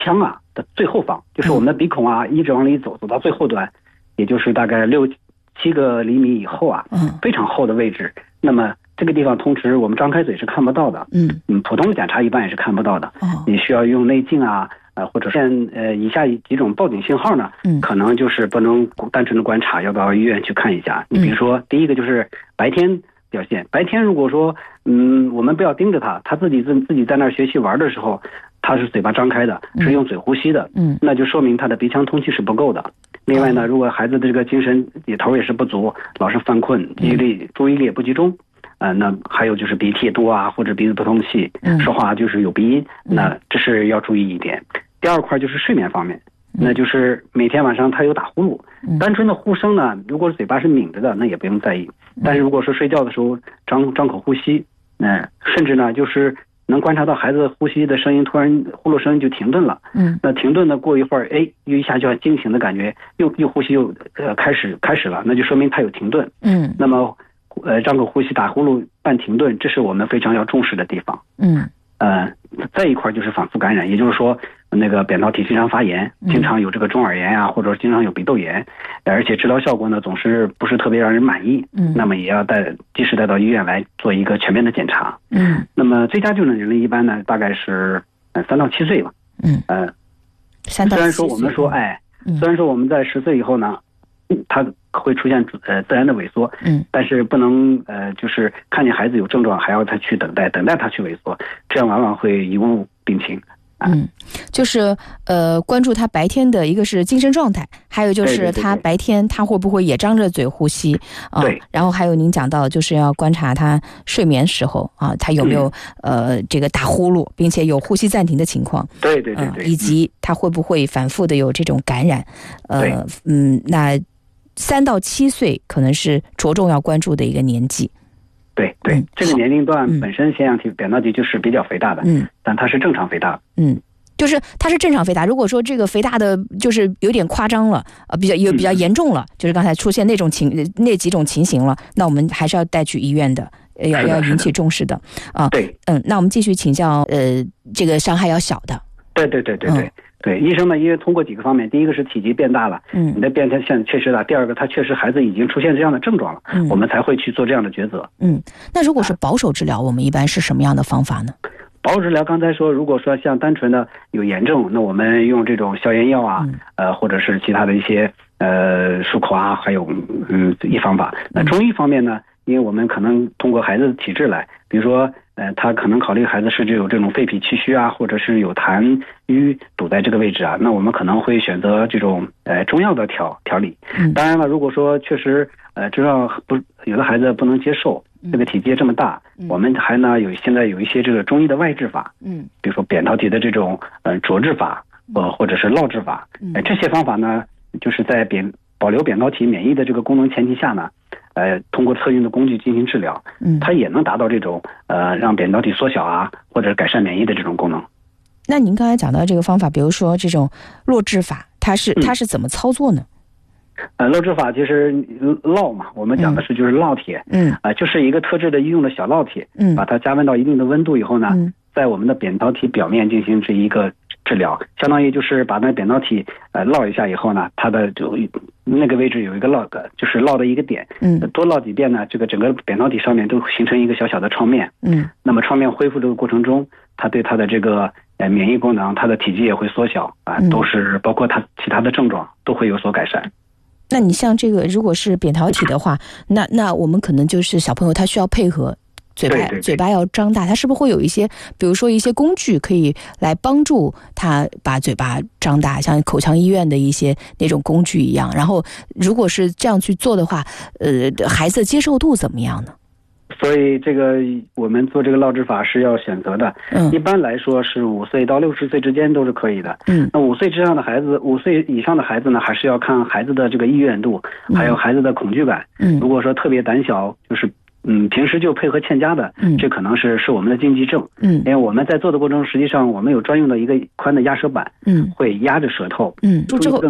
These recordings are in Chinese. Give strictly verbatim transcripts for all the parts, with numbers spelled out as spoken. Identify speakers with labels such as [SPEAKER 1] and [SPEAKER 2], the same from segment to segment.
[SPEAKER 1] 腔啊的最后方，就是我们的鼻孔啊一直往里走，走到最后端，也就是大概六七个厘米以后啊，非常厚的位置。那么这个地方同时我们张开嘴是看不到的，嗯嗯，普通的检查一般也是看不到的，哦，你需要用内镜啊，呃或者是呃以下几种报警信号呢，嗯，可能就是不能单纯的观察，要到医院去看一下。你比如说，第一个就是白天表现，白天如果说嗯我们不要盯着他，他自己自自己在那儿学习玩的时候，他是嘴巴张开的，是用嘴呼吸的，嗯，那就说明他的鼻腔通气是不够的。另外呢，如果孩子的这个精神也头也是不足，老是犯困，记忆力注意力也不集中，呃，那还有就是鼻涕多啊，或者鼻子不通气，说话就是有鼻音，那这是要注意一点。第二块就是睡眠方面，那就是每天晚上他有打呼噜，单纯的呼声呢，如果嘴巴是抿着的，那也不用在意。但是如果说睡觉的时候张张口呼吸，那甚至呢就是能观察到孩子呼吸的声音突然呼噜声音就停顿了，嗯，那停顿的过一会儿，哎，又一下就要惊醒的感觉，又又呼吸又呃开始开始了，那就说明他有停顿，嗯，那么呃张口呼吸打呼噜半停顿，这是我们非常要重视的地方，嗯，呃，再一块就是反复感染，也就是说那个扁桃体经常发炎，经常有这个中耳炎啊，或者经常有鼻窦炎，而且治疗效果呢总是不是特别让人满意，嗯，那么也要带及时带到医院来做一个全面的检查，嗯，那么最佳就诊年龄一般呢大概是呃三到七岁吧，嗯，呃，三到七岁，虽然说我们说哎，虽然说我们在十岁以后呢，它会出现呃自然的萎缩，嗯，但是不能呃就是看见孩子有症状还要他去等待，等待他去萎缩，这样往往会贻误病情。
[SPEAKER 2] 嗯，就是呃关注他白天的一个是精神状态，还有就是他白天他会不会也张着嘴呼吸啊？对。然后还有您讲到就是要观察他睡眠时候啊，他有没有、嗯、呃这个打呼噜，并且有呼吸暂停的情况。
[SPEAKER 1] 对对对对、
[SPEAKER 2] 呃。以及他会不会反复的有这种感染？呃嗯，那三到七岁可能是着重要关注的一个年纪。
[SPEAKER 1] 对对、嗯，这个年龄段本身腺样体扁桃体就是比较肥大的，嗯，但它是正常肥大的，
[SPEAKER 2] 嗯，就是它是正常肥大。如果说这个肥大的就是有点夸张了，呃，比较有比较严重了、嗯，就是刚才出现那种情那几种情形了，那我们还是要带去医院的，要要引起重视的啊。对，嗯，那我们继续请教，呃，这个伤害要小的。
[SPEAKER 1] 对对对对对。嗯对，医生呢，因为通过几个方面，第一个是体积变大了，嗯，你的变态线确实大；第二个，他确实孩子已经出现这样的症状了，嗯，我们才会去做这样的抉择。
[SPEAKER 2] 嗯，那如果是保守治疗，我们一般是什么样的方法呢？
[SPEAKER 1] 保守治疗，刚才说，如果说像单纯的有炎症，那我们用这种消炎药啊，嗯、呃，或者是其他的一些呃漱口啊，还有嗯一方法。那中医方面呢，因为我们可能通过孩子的体质来，比如说。呃，他可能考虑孩子是有这种肺脾气虚啊，或者是有痰瘀堵在这个位置啊，那我们可能会选择这种呃中药的调调理。当然了，如果说确实呃中药不有的孩子不能接受，这个体积这么大，我们还呢有现在有一些这个中医的外治法，嗯，比如说扁桃体的这种呃灼治法，呃或者是烙治法，呃这些方法呢，就是在扁保留扁桃体免疫的这个功能前提下呢。呃，通过特用的工具进行治疗，嗯，它也能达到这种呃让扁桃体缩小啊，或者改善免疫的这种功能。
[SPEAKER 2] 那您刚才讲到这个方法，比如说这种烙治法，它是它是怎么操作呢？
[SPEAKER 1] 呃，烙治法其实烙嘛，我们讲的是就是烙铁，嗯，啊、呃，就是一个特制的医用的小烙铁，嗯，把它加温到一定的温度以后呢，嗯、在我们的扁桃体表面进行这一个治疗，相当于就是把那扁桃体呃烙一下以后呢，它的就那个位置有一个烙的，就是烙的一个点，嗯，多烙几遍呢，这个整个扁桃体上面都形成一个小小的创面，嗯，那么创面恢复这个过程中，它对它的这个呃免疫功能，它的体积也会缩小啊、呃，都是包括它其他的症状都会有所改善。
[SPEAKER 2] 那你像这个，如果是扁桃体的话，那那我们可能就是小朋友他需要配合。嘴巴对对对嘴巴要张大，他是不是会有一些，比如说一些工具可以来帮助他把嘴巴张大，像口腔医院的一些那种工具一样？然后，如果是这样去做的话，呃，孩子的接受度怎么样呢？
[SPEAKER 1] 所以这个我们做这个烙制法是要选择的，嗯，一般来说是五岁到六十岁之间都是可以的，嗯，那五岁之上的孩子，五岁以上的孩子呢，还是要看孩子的这个意愿度，还有孩子的恐惧感，嗯，如果说特别胆小，就是。嗯，平时就配合欠佳的，嗯，这可能是是我们的禁忌症，嗯，因为我们在做的过程中，实际上我们有专用的一个宽的压舌板，嗯，会压着舌头，嗯，注意更多。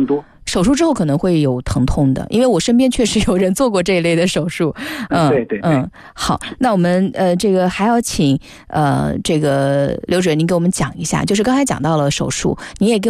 [SPEAKER 2] 手术之后可能会有疼痛的，因为我身边确实有人做过这一类的手术。
[SPEAKER 1] 嗯，对对对。
[SPEAKER 2] 嗯，好，那我们呃这个还要请呃这个刘主任您给我们讲一下，就是刚才讲到了手术，你也给